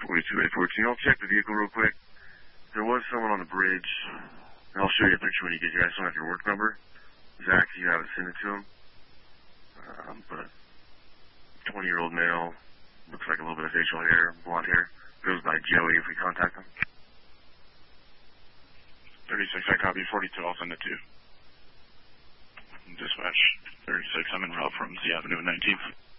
42814. I'll check the vehicle real quick. There was someone on the bridge. And I'll show you a picture when you get here. I just don't have your work number. Zach, you have it, send it to him. But 20-year-old male, looks like a little bit of facial hair, blonde hair. Goes by Joey if we contact him. 36, I copy 42, I'll send it to you. Dispatch 36, I'm en route from Z Avenue and 19th.